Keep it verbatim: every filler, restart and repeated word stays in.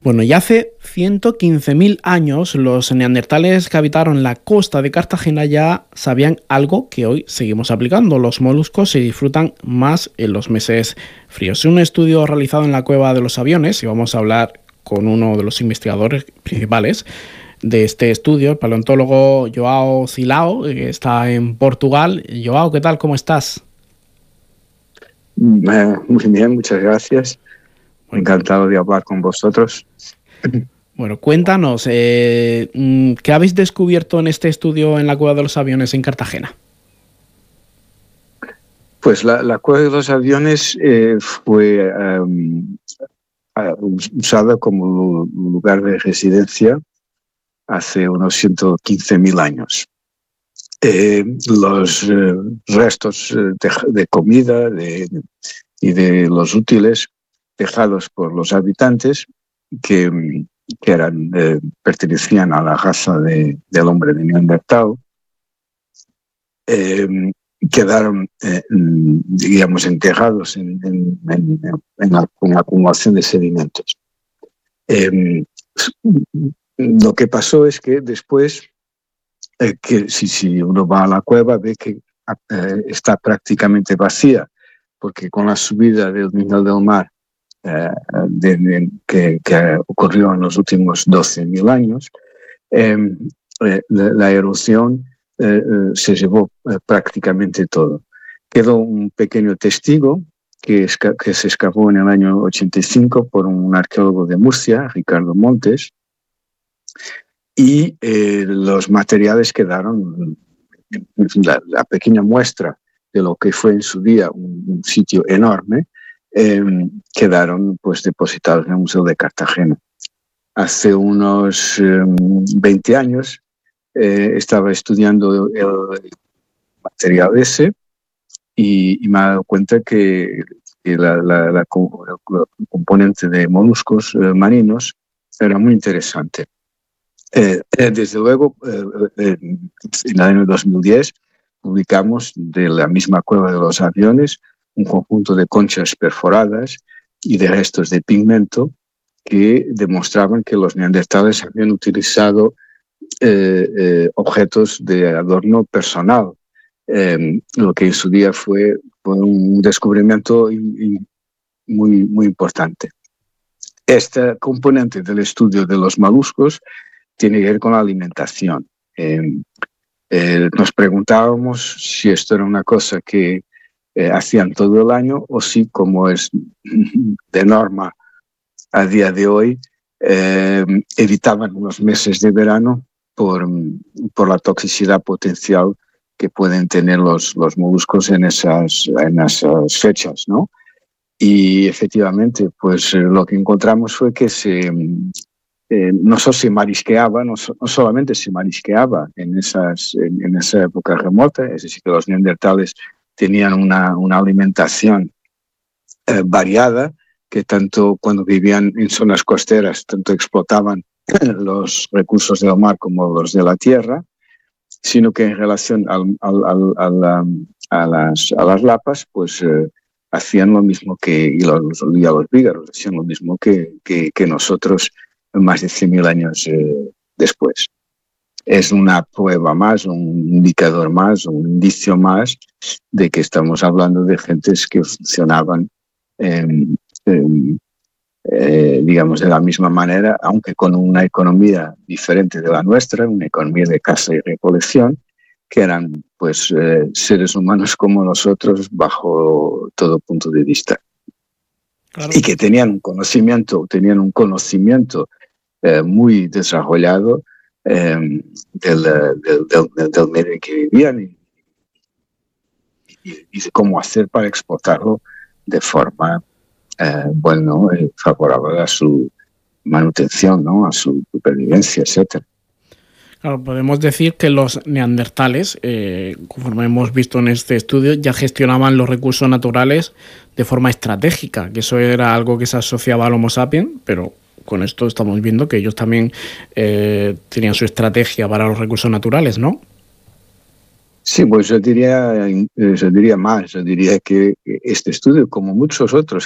Bueno, y hace ciento quince mil años los neandertales que habitaron la costa de Cartagena ya sabían algo que hoy seguimos aplicando. Los moluscos se disfrutan más en los meses fríos. Es un estudio realizado en la Cueva de los Aviones y vamos a hablar con uno de los investigadores principales de este estudio, el paleontólogo Joao Silao, que está en Portugal. Joao, ¿qué tal? ¿Cómo estás? Muy bien, muchas gracias. Encantado de hablar con vosotros. Bueno, cuéntanos, eh, ¿qué habéis descubierto en este estudio en la Cueva de los Aviones en Cartagena? Pues la, la Cueva de los Aviones eh, fue um, usada como lugar de residencia hace unos ciento quince mil años. Eh, los eh, restos de, de comida de, y de los útiles dejados por los habitantes que, que eran, eh, pertenecían a la raza de, del hombre de Neandertal, eh, quedaron, eh, digamos, enterrados en, en, en, en, la, en la acumulación de sedimentos. Eh, lo que pasó es que después, eh, que si, si uno va a la cueva, ve que eh, está prácticamente vacía, porque con la subida del nivel del mar Uh, de, de, que, que ocurrió en los últimos doce mil años, eh, eh, la, la erosión eh, eh, se llevó eh, prácticamente todo. Quedó un pequeño testigo que, esca que se excavó en el año ochenta y cinco por un arqueólogo de Murcia, Ricardo Montes, y eh, los materiales quedaron, la, la pequeña muestra de lo que fue en su día un, un sitio enorme, Eh, quedaron pues depositados en el Museo de Cartagena. Hace unos eh, veinte años eh, estaba estudiando el material ese y, y me he dado cuenta que, que la, la, la, la componente de moluscos eh, marinos era muy interesante. Eh, eh, desde luego, eh, eh, en el año dos mil diez publicamos de la misma Cueva de los Aviones un conjunto de conchas perforadas y de restos de pigmento que demostraban que los neandertales habían utilizado eh, eh, objetos de adorno personal, eh, lo que en su día fue, fue un descubrimiento muy, muy importante. Esta componente del estudio de los moluscos tiene que ver con la alimentación. Eh, eh, nos preguntábamos si esto era una cosa que Eh, hacían todo el año o si, como es de norma a día de hoy, eh, evitaban unos meses de verano por, por la toxicidad potencial que pueden tener los, los moluscos en esas, en esas fechas, ¿no? Y efectivamente, pues eh, lo que encontramos fue que se, eh, no solo se marisqueaba, no, so, no solamente se marisqueaba en, esas, en, en esa época remota, es decir, que los neandertales tenían una, una alimentación eh, variada, que tanto cuando vivían en zonas costeras, tanto explotaban los recursos del mar como los de la tierra, sino que en relación al, al, al, al, a, las, a las lapas, pues eh, hacían lo mismo que, y, los, y a los vígaros, hacían lo mismo que, que, que nosotros más de cien mil años eh, después. Es una prueba más, un indicador más, un indicio más de que estamos hablando de gentes que funcionaban, eh, eh, eh, digamos, de la misma manera, aunque con una economía diferente de la nuestra, una economía de caza y recolección, que eran pues eh, seres humanos como nosotros bajo todo punto de vista. Claro. Y que tenían un conocimiento, tenían un conocimiento eh, muy desarrollado Eh, del, del, del, del medio en que vivían y, y, y de cómo hacer para exportarlo de forma eh, bueno, eh, favorable a su manutención, ¿no? A su supervivencia, etcétera. Claro, podemos decir que los neandertales, eh, conforme hemos visto en este estudio, ya gestionaban los recursos naturales de forma estratégica, que eso era algo que se asociaba al Homo sapiens, pero con esto estamos viendo que ellos también eh, tenían su estrategia para los recursos naturales, ¿no? Sí, pues yo diría, yo diría más, yo diría que este estudio, como muchos otros